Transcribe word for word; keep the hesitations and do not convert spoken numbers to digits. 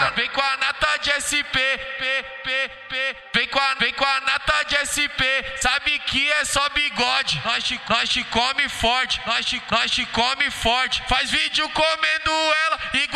a, vem com a nata de S P, P, P, P. Vem com a, vem com a nata de S P, sabe que é só bigode. Nós te, nós te come forte, nós te, nós te come forte. Faz vídeo comendo ela igual